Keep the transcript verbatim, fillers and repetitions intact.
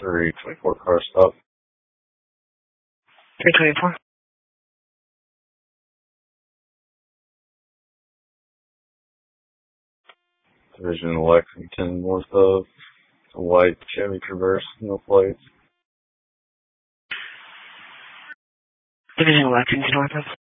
three twenty-four car stop. three twenty-four. Division Lexington, north of a white Chevy Traverse, no plates. Division Lexington, north of.